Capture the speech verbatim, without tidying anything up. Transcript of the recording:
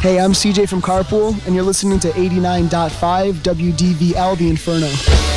Hey, I'm C J from Carpool, and you're listening to eighty-nine point five W D V L The Inferno.